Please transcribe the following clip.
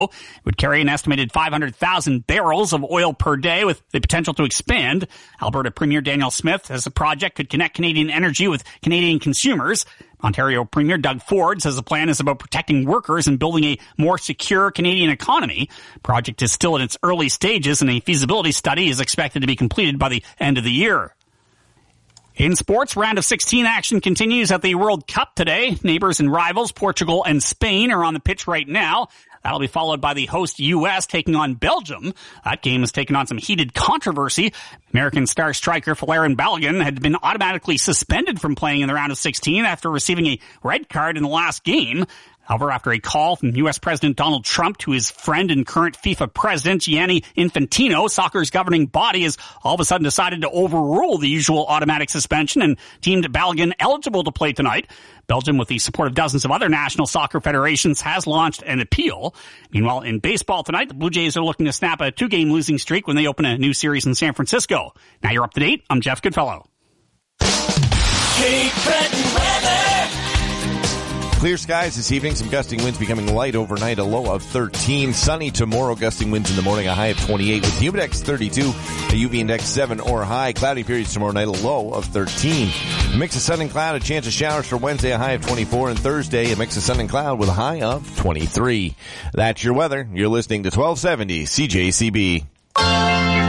would carry an estimated 500,000 barrels of oil per day with the potential to expand. Alberta Premier Daniel Smith says the project could connect Canadian energy with Canadian consumers. Ontario Premier Doug Ford says the plan is about protecting workers and building a more secure Canadian economy. The project is still in its early stages and a feasibility study is expected to be completed by the end of the year. In sports, round of 16 action continues at the World Cup today. Neighbors and rivals Portugal and Spain are on the pitch right now. That'll be followed by the host U.S. taking on Belgium. That game has taken on some heated controversy. American star striker Folarin Balogun had been automatically suspended from playing in the round of 16 after receiving a red card in the last game. However, after a call from U.S. President Donald Trump to his friend and current FIFA president Gianni Infantino, soccer's governing body has all of a sudden decided to overrule the usual automatic suspension and deemed Balogun eligible to play tonight. Belgium, with the support of dozens of other national soccer federations, has launched an appeal. Meanwhile, in baseball tonight, the Blue Jays are looking to snap a 2-game losing streak when they open a new series in San Francisco. Now you're up to date. I'm Jeff Goodfellow. Cape Breton weather. Clear skies this evening. Some gusting winds becoming light overnight. A low of 13. Sunny tomorrow. Gusting winds in the morning. A high of 28 with humidex 32. A UV index 7 or high. Cloudy periods tomorrow night. A low of 13. A mix of sun and cloud. A chance of showers for Wednesday. A high of 24. And Thursday, a mix of sun and cloud with a high of 23. That's your weather. You're listening to 1270 CJCB.